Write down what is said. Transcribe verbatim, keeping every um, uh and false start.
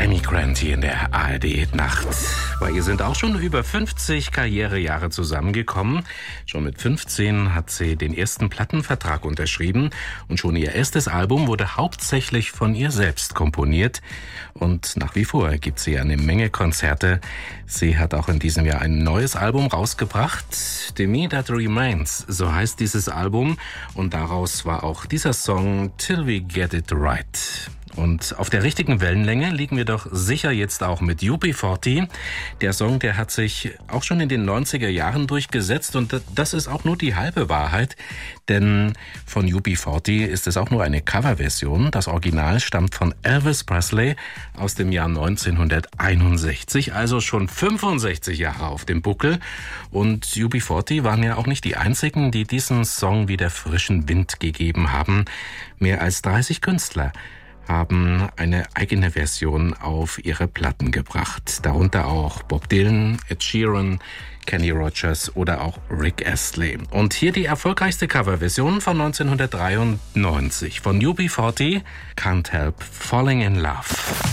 Amy Grant hier in der A R D-Nacht. Bei ihr sind auch schon über fünfzig Karrierejahre zusammengekommen. Schon mit fünfzehn hat sie den ersten Plattenvertrag unterschrieben und schon ihr erstes Album wurde hauptsächlich von ihr selbst komponiert. Und nach wie vor gibt sie eine Menge Konzerte. Sie hat auch in diesem Jahr ein neues Album rausgebracht. The Me That Remains, so heißt dieses Album. Und daraus war auch dieser Song Till We Get It Right. Und auf der richtigen Wellenlänge liegen wir doch sicher jetzt auch mit U B vierzig. Der Song, der hat sich auch schon in den neunziger Jahren durchgesetzt und das ist auch nur die halbe Wahrheit, denn von U B vierzig ist es auch nur eine Coverversion. Das Original stammt von Elvis Presley aus dem Jahr neunzehnhunderteinundsechzig, also schon fünfundsechzig Jahre auf dem Buckel. Und U B vierzig waren ja auch nicht die einzigen, die diesen Song wieder frischen Wind gegeben haben. Mehr als dreißig Künstler haben eine eigene Version auf ihre Platten gebracht. Darunter auch Bob Dylan, Ed Sheeran, Kenny Rogers oder auch Rick Astley. Und hier die erfolgreichste Coverversion von neunzehnhundertdreiundneunzig von U B vierzig, Can't Help Falling in Love.